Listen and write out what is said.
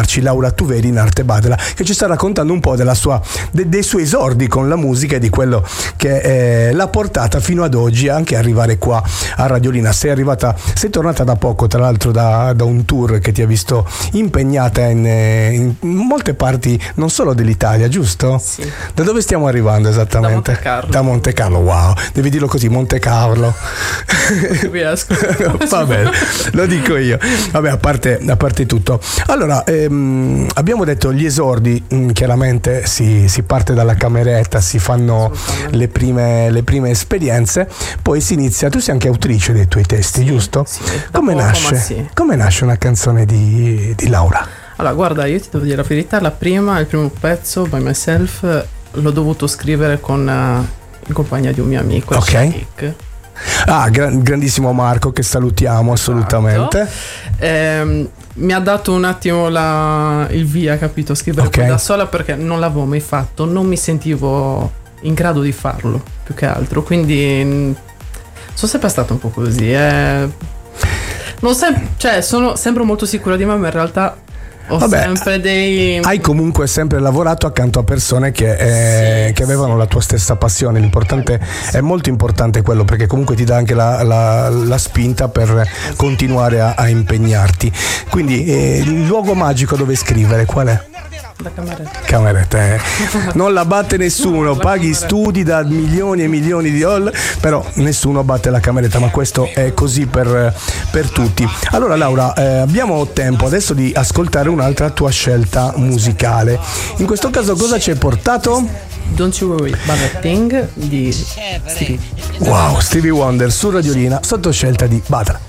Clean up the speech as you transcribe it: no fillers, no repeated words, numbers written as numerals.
raccontarci Laura Tuveri in arte Badala, che ci sta raccontando un po' dei suoi esordi con la musica e di quello che l'ha portata fino ad oggi anche arrivare qua a Radiolina. Sei tornata da poco, tra l'altro da un tour che ti ha visto impegnata in molte parti non solo dell'Italia, giusto? Sì. Da dove stiamo arrivando esattamente? Da Monte Carlo. Wow, devi dirlo così, Monte Carlo. Va bene, lo dico io. Vabbè, a parte tutto. Allora, abbiamo detto gli esordi, chiaramente si parte dalla cameretta, si fanno le prime esperienze, poi si inizia. Tu sei anche autrice dei tuoi testi, sì, giusto? Sì. Come nasce una canzone di Laura? Allora, guarda, io ti devo dire la verità, il primo pezzo, By Myself, l'ho dovuto scrivere in compagnia di un mio amico, ok. Grandissimo Marco, che salutiamo assolutamente. Mi ha dato un attimo il via, capito? Scrivere da sola, perché non l'avevo mai fatto, non mi sentivo in grado di farlo, più che altro, quindi sono sempre stato un po' così. Sembro molto sicura di me, ma in realtà sempre hai comunque sempre lavorato accanto a persone che avevano la tua stessa passione. L'importante è molto importante quello, perché comunque ti dà anche la spinta per continuare a impegnarti. Quindi il luogo magico dove scrivere qual è? La cameretta. Non la batte nessuno, paghi studi da milioni e milioni di dollari, però nessuno batte la cameretta, ma questo è così per tutti. Allora Laura, abbiamo tempo adesso di ascoltare un'altra tua scelta musicale. In questo caso cosa ci hai portato? Don't You Worry About a Thing di Stevie. Wow, Stevie Wonder su Radiolina, sotto scelta di Badala.